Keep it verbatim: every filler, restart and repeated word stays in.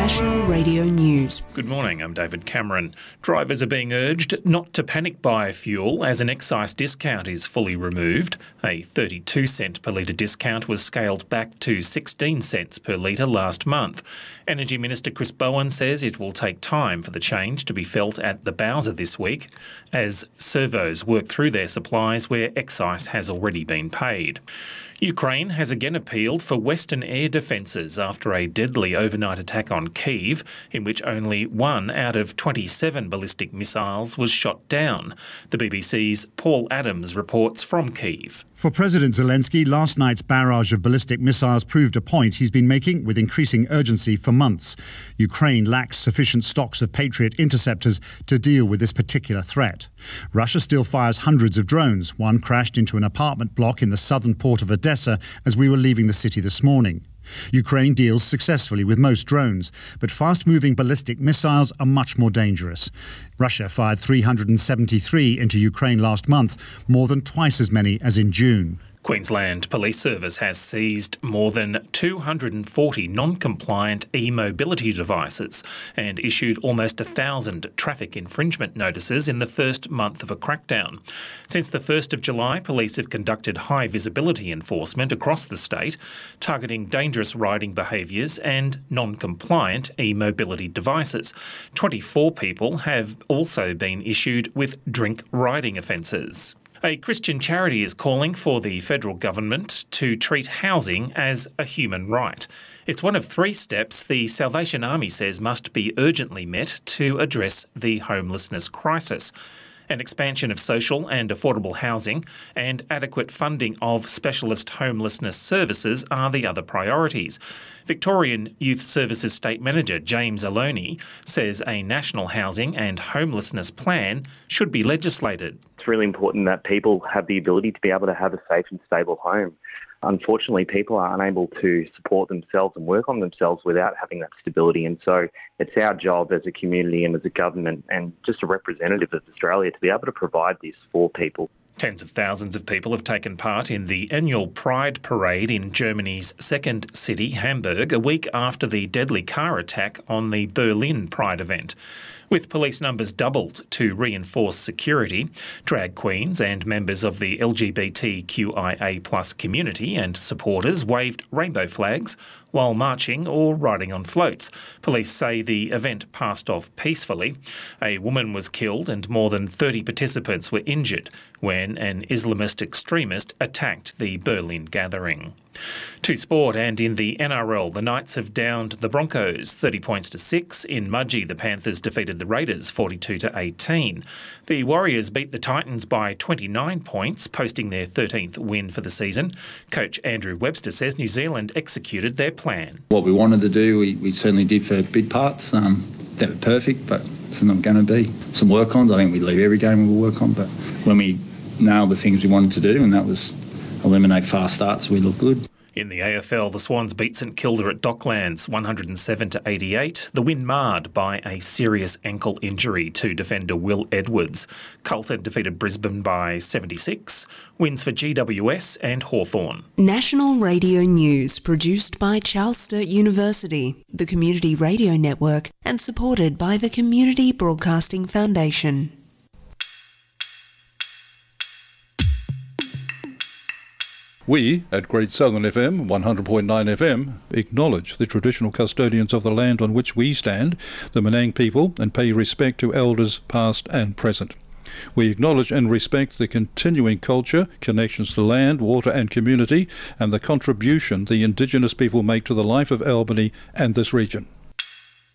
National Radio News. Good morning, I'm David Cameron. Drivers are being urged not to panic buy fuel as an excise discount is fully removed. A thirty-two cent per litre discount was scaled back to sixteen cents per litre last month. Energy Minister Chris Bowen says it will take time for the change to be felt at the Bowser this week as servos work through their supplies where excise has already been paid. Ukraine has again appealed for Western air defences after a deadly overnight attack on Kyiv, in which only one out of twenty-seven ballistic missiles was shot down. The B B C's Paul Adams reports from Kyiv. For President Zelensky, last night's barrage of ballistic missiles proved a point he's been making with increasing urgency for months. Ukraine lacks sufficient stocks of Patriot interceptors to deal with this particular threat. Russia still fires hundreds of drones. One crashed into an apartment block in the southern port of Odessa as we were leaving the city this morning. Ukraine deals successfully with most drones, but fast-moving ballistic missiles are much more dangerous. Russia fired three hundred seventy-three into Ukraine last month, more than twice as many as in June. Queensland Police Service has seized more than two hundred forty non-compliant e-mobility devices and issued almost one thousand traffic infringement notices in the first month of a crackdown. Since the first of July, police have conducted high-visibility enforcement across the state, targeting dangerous riding behaviours and non-compliant e-mobility devices. twenty-four people have also been issued with drink riding offences. A Christian charity is calling for the federal government to treat housing as a human right. It's one of three steps the Salvation Army says must be urgently met to address the homelessness crisis. An expansion of social and affordable housing and adequate funding of specialist homelessness services are the other priorities. Victorian Youth Services State Manager James Aloni says a national housing and homelessness plan should be legislated. It's really important that people have the ability to be able to have a safe and stable home. Unfortunately, people are unable to support themselves and work on themselves without having that stability. And so it's our job as a community and as a government and just a representative of Australia to be able to provide this for people. Tens of thousands of people have taken part in the annual Pride Parade in Germany's second city, Hamburg, a week after the deadly car attack on the Berlin Pride event. With police numbers doubled to reinforce security, drag queens and members of the L G B T Q I A plus community and supporters waved rainbow flags while marching or riding on floats. Police say the event passed off peacefully. A woman was killed and more than thirty participants were injured when an Islamist extremist attacked the Berlin gathering. To sport, and in the N R L, the Knights have downed the Broncos thirty points to six. In Mudgee, the Panthers defeated the Raiders forty-two to eighteen. The Warriors beat the Titans by twenty-nine points, posting their thirteenth win for the season. Coach Andrew Webster says New Zealand executed their plan. What we wanted to do, we, we certainly did for big parts. Um, they were perfect, but it's not going to be. Some work-ons, I think we leave every game we will work on, but when we nailed the things we wanted to do, and that was eliminate fast starts, we look good. In the A F L, the Swans beat St Kilda at Docklands one hundred seven to eighty-eight. The win marred by a serious ankle injury to defender Will Edwards. Carlton defeated Brisbane by seventy-six. Wins for G W S and Hawthorn. National Radio News, produced by Charles Sturt University, the Community Radio Network, and supported by the Community Broadcasting Foundation. We, at Great Southern F M, one hundred point nine F M, acknowledge the traditional custodians of the land on which we stand, the Menang people, and pay respect to elders past and present. We acknowledge and respect the continuing culture, connections to land, water and community, and the contribution the Indigenous people make to the life of Albany and this region.